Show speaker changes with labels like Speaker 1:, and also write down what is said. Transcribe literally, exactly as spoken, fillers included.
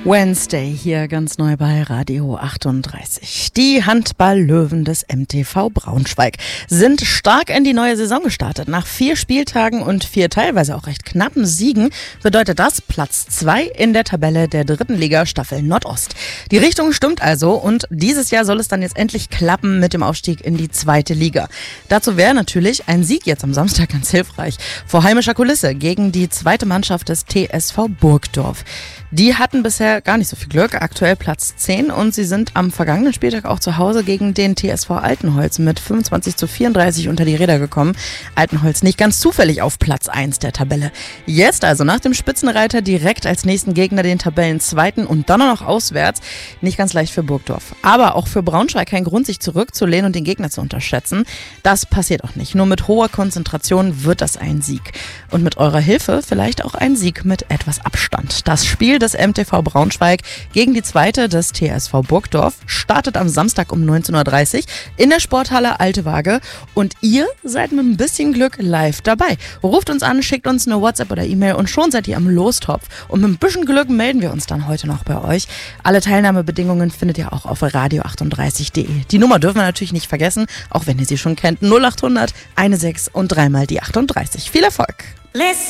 Speaker 1: Wednesday hier ganz neu bei Radio achtunddreißig. Die Handball-Löwen des M T V Braunschweig sind stark in die neue Saison gestartet. Nach vier Spieltagen und vier teilweise auch recht knappen Siegen bedeutet das Platz zwei in der Tabelle der dritten Liga Staffel Nordost. Die Richtung stimmt also und dieses Jahr soll es dann jetzt endlich klappen mit dem Aufstieg in die zweite Liga. Dazu wäre natürlich ein Sieg jetzt am Samstag ganz hilfreich. Vor heimischer Kulisse gegen die zweite Mannschaft des T S V Burgdorf. Die hatten bisher gar nicht so viel Glück, aktuell Platz zehn und sie sind am vergangenen Spieltag auch zu Hause gegen den T S V Altenholz mit fünfundzwanzig zu vierunddreißig unter die Räder gekommen. Altenholz nicht ganz zufällig auf Platz eins der Tabelle. Jetzt also nach dem Spitzenreiter direkt als nächsten Gegner den Tabellenzweiten und dann noch auswärts. Nicht ganz leicht für Burgdorf. Aber auch für Braunschweig kein Grund, sich zurückzulehnen und den Gegner zu unterschätzen. Das passiert auch nicht. Nur mit hoher Konzentration wird das ein Sieg. Und mit eurer Hilfe vielleicht auch ein Sieg mit etwas Abstand. Das Spiel des M T V Braunschweig gegen die zweite des T S V Burgdorf startet am Samstag um neunzehn Uhr dreißig in der Sporthalle Alte Waage und ihr seid mit ein bisschen Glück live dabei. Ruft uns an, schickt uns eine WhatsApp oder E-Mail und schon seid ihr am Lostopf. Und mit ein bisschen Glück melden wir uns dann heute noch bei euch. Alle Teilnahmebedingungen findet ihr auch auf radio achtunddreißig punkt de. Die Nummer dürfen wir natürlich nicht vergessen, auch wenn ihr sie schon kennt. null acht hundert sechzehn und dreimal die achtunddreißig. Viel Erfolg!
Speaker 2: Listen.